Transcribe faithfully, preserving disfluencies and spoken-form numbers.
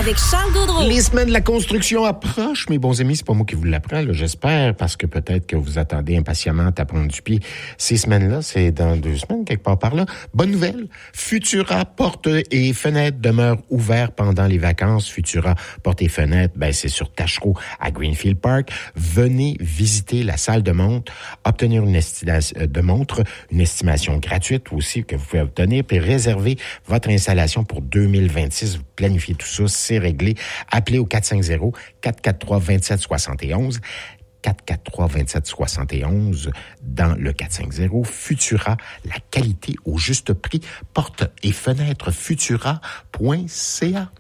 avec Charles Gaudreau. Les semaines de la construction approchent, mes bons amis. C'est pas moi qui vous l'apprends, là, j'espère, parce que peut-être que vous attendez impatiemment tapant du pied. Ces semaines-là, c'est dans deux semaines, quelque part par là. Bonne nouvelle, Futura portes et fenêtres demeurent ouverts pendant les vacances. Futura portes et fenêtres, ben c'est sur Tachereau à Greenfield Park. Venez visiter la salle de montre, obtenir une estimation de montre, une estimation gratuite aussi que vous pouvez obtenir, puis réserver votre installation pour deux mille vingt-six. Vous planifiez tout ça, c'est réglé. Appelez au quatre cinq zéro, quatre quatre trois, deux sept six un. quatre quatre trois, deux sept six un dans le quatre cinq zéro. Futura, la qualité au juste prix. Porte et fenêtres futura point c a.